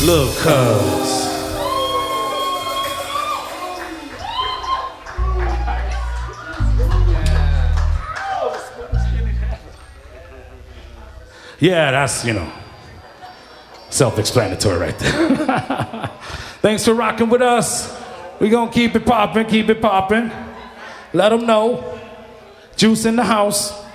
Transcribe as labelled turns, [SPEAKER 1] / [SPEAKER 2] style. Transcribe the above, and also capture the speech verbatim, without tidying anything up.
[SPEAKER 1] Look, cuz. Yeah, that's, you know, self-explanatory right there. Thanks for rocking with us. We're gonna keep it popping, keep it popping. Let them know. Juice in the house.